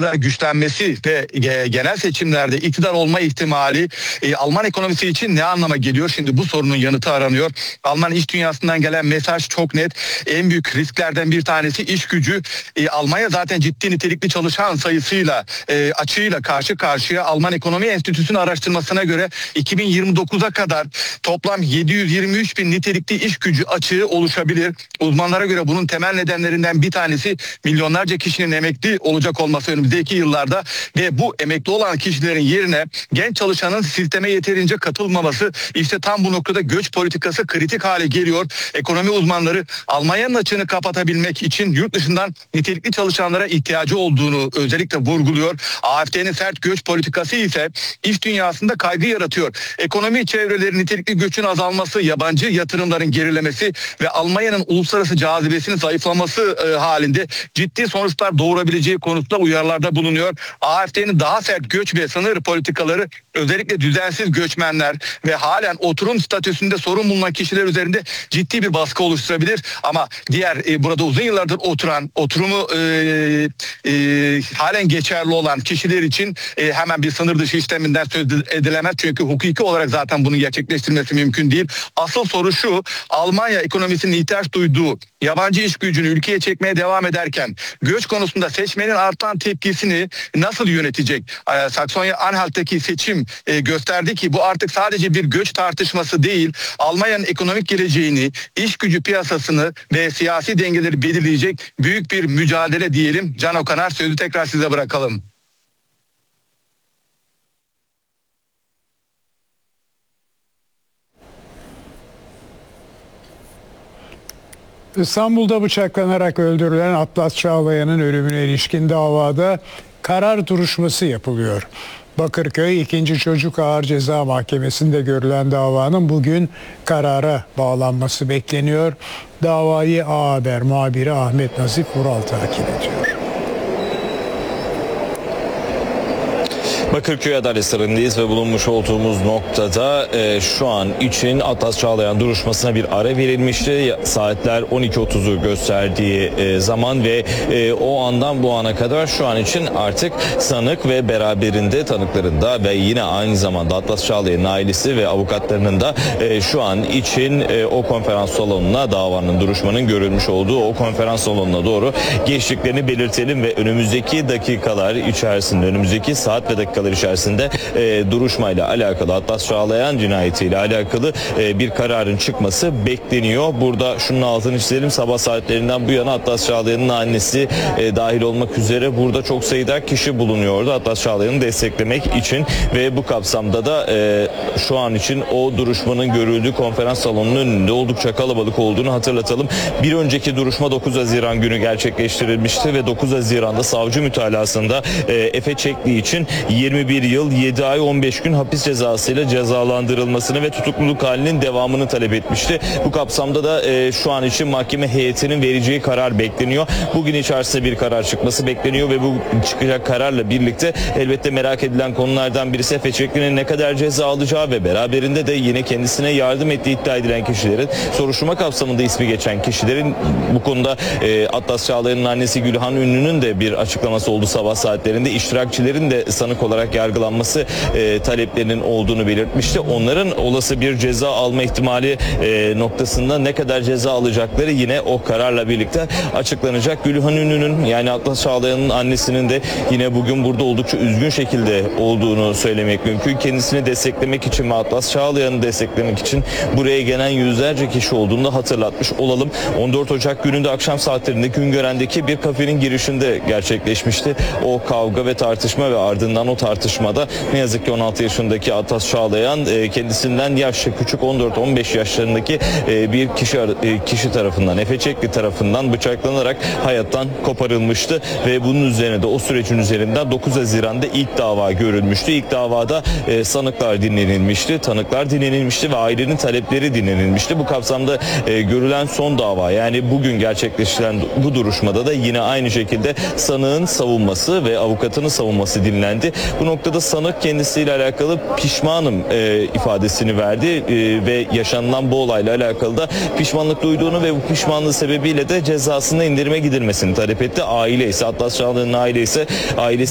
kadar güçlenmesi ve genel seçimlerde iktidar olma ihtimali Alman ekonomisi için ne anlama geliyor? Şimdi bu sorunun yanıtı aranıyor. Alman iş dünyasından gelen mesaj çok net. En büyük risklerden bir tanesi iş gücü. Almanya zaten ciddi nitelikli çalışan sayısıyla açığıyla karşı karşıya. Alman Ekonomi Enstitüsü'nün araştırmasına göre 2029'a kadar toplam 723 bin nitelikli iş gücü açığı oluşabilir. Uzmanlara göre bunun temel nedenlerinden bir tanesi milyonlarca kişinin emekli olacak olması önümüzdeki yıllarda ve bu emekli olan kişilerin yerine genç çalışanın sisteme yeterince katılmaması. İşte tam bu noktada göç politikası kritik hale geliyor. Ekonomi uzmanları Almanya'nın açığını kapatabilmek için yurt dışından nitelikli çalışanlara ihtiyacı olduğunu özellikle vurguluyor. AfD'nin sert göç politikası ise iş dünyasında kaygı yaratıyor. Ekonomi çevreleri nitelikli göçün azalması, yabancı yatırımların gerilemesi ve Almanya'nın uluslararası cazibesinin zayıflaması halinde ciddi sonuçlar doğurabileceği konusunda uyarılarda bulunuyor. AfD'nin daha sert göç ve sınır politikaları özellikle düzensiz göçmenler ve halen oturum statüsünde sorun bulunan kişiler üzerinde ciddi bir baskı oluşturabilir. Ama diğer burada uzun yıllardır oturumu halen geçerli olan kişiler için hemen bir sınır dışı işleminden söz edilemez. Çünkü hukuki olarak zaten bunu gerçekleştirmesi mümkün değil. Asıl soru şu: Almanya ekonomisinin ihtiyaç duyduğu yabancı iş gücünü ülkeye çekmeye devam ederken göç konusunda seçmenin artan tepkisini nasıl yönetecek? Saksonya-Anhalt'taki seçim gösterdi ki bu artık sadece bir göç tartışması değil, Almanya'nın ekonomik geleceğini, iş gücü piyasasını ve siyasi dengeleri belirleyecek büyük bir mücadele diyelim. Can Okanar, sözü tekrar size bırakalım. İstanbul'da bıçaklanarak öldürülen Atlas Çağlayan'ın ölümüne ilişkin davada karar duruşması yapılıyor. Bakırköy 2. Çocuk Ağır Ceza Mahkemesi'nde görülen davanın bugün karara bağlanması bekleniyor. Davayı A Haber muhabiri Ahmet Nazif Vural takip ediyor. Bakırköy Adalet Sarayı'ndayız ve bulunmuş olduğumuz noktada şu an için Atlas Çağlayan duruşmasına bir ara verilmişti. Saatler 12.30'u gösterdiği zaman ve o andan bu ana kadar şu an için artık sanık ve beraberinde tanıklarında ve yine aynı zamanda Atlas Çağlayan'ın ailesi ve avukatlarının da şu an için o konferans salonuna, davanın, duruşmanın görülmüş olduğu o konferans salonuna doğru geçtiklerini belirtelim ve önümüzdeki dakikalar içerisinde, önümüzdeki saat ve dakikalar içerisinde duruşmayla alakalı, Atlas Çağlayan cinayetiyle alakalı bir kararın çıkması bekleniyor. Burada şunun altını çizelim: sabah saatlerinden bu yana Atlas Çağlayan'ın annesi dahil olmak üzere burada çok sayıda kişi bulunuyordu Atlas Çağlayan'ı desteklemek için ve bu kapsamda da şu an için o duruşmanın görüldüğü konferans salonunun önünde oldukça kalabalık olduğunu hatırlatalım. Bir önceki duruşma 9 Haziran günü gerçekleştirilmişti ve 9 Haziran'da savcı mütalasında Efe Çekli için 21 yıl 7 ay 15 gün hapis cezasıyla cezalandırılmasını ve tutukluluk halinin devamını talep etmişti. Bu kapsamda da şu an için mahkeme heyetinin vereceği karar bekleniyor. Bugün içerisinde bir karar çıkması bekleniyor ve bu çıkacak kararla birlikte elbette merak edilen konulardan birisi Efe Çekli'nin ne kadar ceza alacağı ve beraberinde de yine kendisine yardım ettiği iddia edilen kişilerin, soruşturma kapsamında ismi geçen kişilerin, bu konuda Atlas Çağlayan'ın annesi Gülhan Ünlü'nün de bir açıklaması oldu sabah saatlerinde. İştirakçilerin de sanık olarak yargılanması taleplerinin olduğunu belirtmişti. Onların olası bir ceza alma ihtimali noktasında ne kadar ceza alacakları yine o kararla birlikte açıklanacak. Gülhan Ünlü'nün, yani Atlas Çağlayan'ın annesinin de yine bugün burada oldukça üzgün şekilde olduğunu söylemek mümkün. Kendisini desteklemek için ve Atlas Çağlayan'ı desteklemek için buraya gelen yüzlerce kişi olduğunu da hatırlatmış olalım. 14 Ocak gününde akşam saatlerinde Güngören'deki bir kafenin girişinde gerçekleşmişti o kavga ve tartışma ve ardından o tartışmada ne yazık ki 16 yaşındaki Atlas Çağlayan kendisinden yaşça küçük 14-15 yaşlarındaki bir kişi tarafından, Efe Çekli tarafından bıçaklanarak hayattan koparılmıştı ve bunun üzerine de o sürecin üzerinden 9 Haziran'da ilk dava görülmüştü. İlk davada sanıklar dinlenilmişti, tanıklar dinlenilmişti ve ailenin talepleri dinlenilmişti. Bu kapsamda görülen son dava, yani bugün gerçekleştirilen bu duruşmada da yine aynı şekilde sanığın savunması ve avukatının savunması dinlendi. Bu noktada sanık kendisiyle alakalı pişmanım ifadesini verdi ve yaşanılan bu olayla alakalı da pişmanlık duyduğunu ve bu pişmanlığı sebebiyle de cezasında indirime gidilmesini talep etti. Aile ise, Atlas Çağlayan'ın ailesi